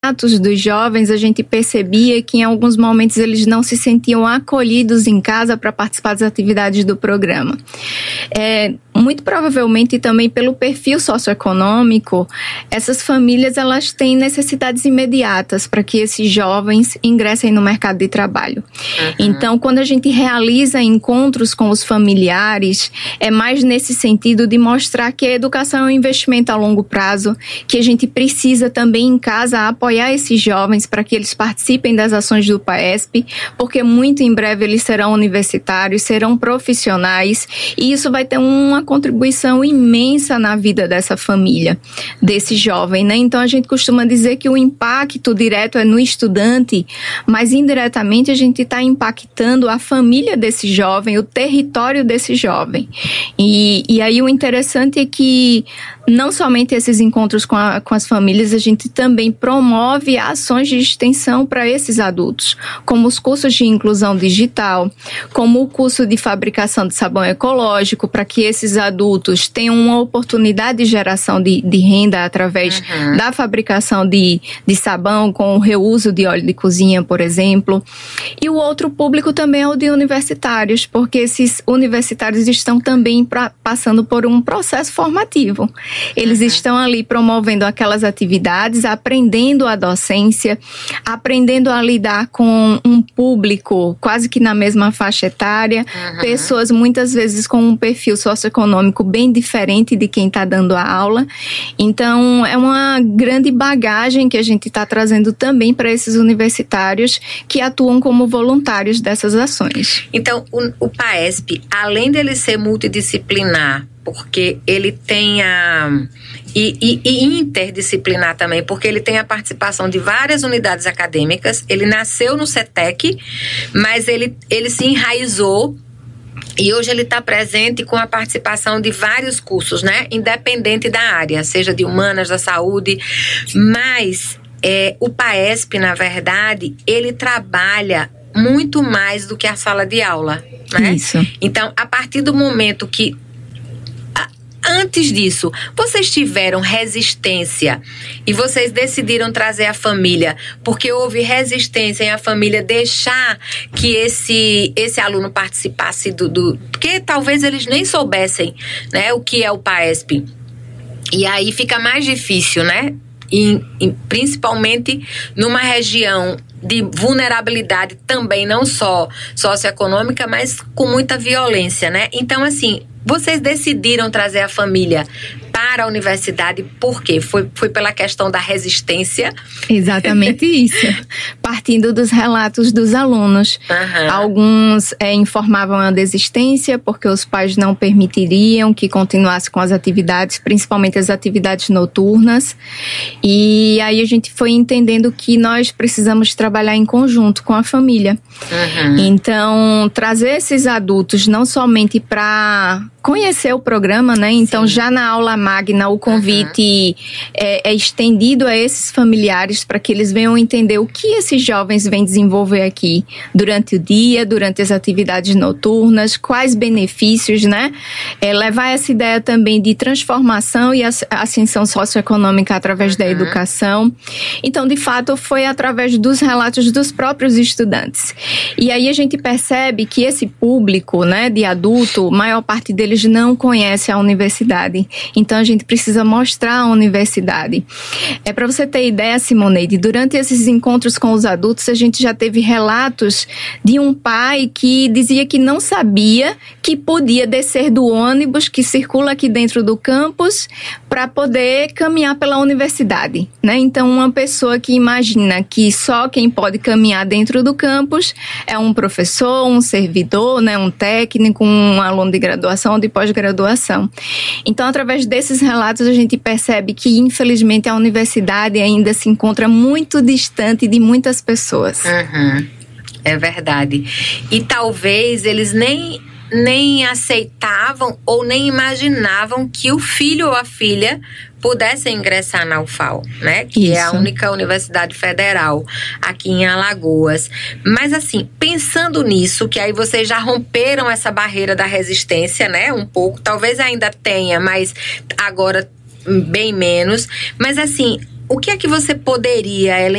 relatos dos jovens, a gente percebia que em alguns momentos eles não se sentiam acolhidos em casa para participar das atividades do programa. Muito provavelmente também pelo perfil socioeconômico, essas famílias elas têm necessidades imediatas para que esses jovens ingressem no mercado de trabalho. Então, quando a gente realiza encontros com os familiares, é mais nesse sentido de mostrar que a educação é um investimento a longo prazo, que a gente precisa também em casa apoiar esses jovens para que eles participem das ações do PAESP, porque muito em breve eles serão universitários, serão profissionais, e isso vai ter uma contribuição imensa na vida dessa família, desse jovem, né? Então a gente costuma dizer que o impacto direto é no estudante, mas indiretamente a gente está impactando a família desse jovem, o território desse jovem. E aí o interessante é que não somente esses encontros com as famílias, a gente também promove ações de extensão para esses adultos, como os cursos de inclusão digital, como o curso de fabricação de sabão ecológico, para que esses adultos tenham uma oportunidade de geração de renda através da fabricação de sabão com o reuso de óleo de cozinha, por exemplo. E o outro público também é o de universitários, porque esses universitários estão também passando por um processo formativo. Eles estão ali promovendo aquelas atividades, aprendendo a docência, aprendendo a lidar com um público quase que na mesma faixa etária, pessoas muitas vezes com um perfil socioeconômico bem diferente de quem está dando a aula. Então, é uma grande bagagem que a gente está trazendo também para esses universitários que atuam como voluntários dessas ações. Então, o PAESP, além dele ser multidisciplinar, porque ele tem e interdisciplinar também, porque ele tem a participação de várias unidades acadêmicas. Ele nasceu no CETEC, mas ele se enraizou e hoje ele está presente com a participação de vários cursos, né? Independente da área, seja de humanas, da saúde, mas o PAESP, na verdade, ele trabalha muito mais do que a sala de aula, né? Isso. Então, a partir do momento que antes disso, vocês tiveram resistência e vocês decidiram trazer a família, porque houve resistência em a família deixar que esse aluno participasse porque talvez eles nem soubessem, né, o que é o PAESP. E aí fica mais difícil, né? Principalmente numa região de vulnerabilidade também, não só socioeconômica, mas com muita violência, né? Então, assim, vocês decidiram trazer a família para a universidade, por quê? Foi pela questão da resistência? Exatamente isso. Partindo dos relatos dos alunos. Alguns informavam a desistência porque os pais não permitiriam que continuasse com as atividades, principalmente as atividades noturnas. E aí a gente foi entendendo que nós precisamos trabalhar em conjunto com a família. Então, trazer esses adultos não somente para conhecer o programa, né? Então, já na aula magna, o convite é estendido a esses familiares para que eles venham entender o que esses jovens vêm desenvolver aqui durante o dia, durante as atividades noturnas, quais benefícios, né? Levar essa ideia também de transformação e ascensão socioeconômica através da educação. Então, de fato, foi através dos relatos dos próprios estudantes. E aí a gente percebe que esse público, né, de adulto, maior parte deles não conhece a universidade. Então, a gente precisa mostrar a universidade. Para você ter ideia, Simoneide, durante esses encontros com os adultos, a gente já teve relatos de um pai que dizia que não sabia que podia descer do ônibus que circula aqui dentro do campus para poder caminhar pela universidade, né? Então, uma pessoa que imagina que só quem pode caminhar dentro do campus é um professor, um servidor, né? Um técnico, um aluno de graduação, de pós-graduação. Então, através desses relatos, a gente percebe que, infelizmente, a universidade ainda se encontra muito distante de muitas pessoas. É verdade. E talvez eles nem aceitavam ou nem imaginavam que o filho ou a filha pudessem ingressar na UFAL, né? Que é a única universidade federal aqui em Alagoas. Mas assim, pensando nisso, que aí vocês já romperam essa barreira da resistência, né? Um pouco, talvez ainda tenha, mas agora bem menos. Mas assim, o que é que você poderia, Ellen,